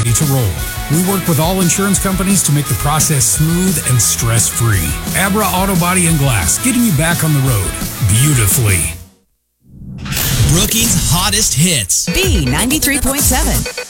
ready to roll. We work with all insurance companies to make the process smooth and stress-free. Abra Auto Body and Glass, getting you back on the road beautifully. Brookings' hottest hits. B93.7.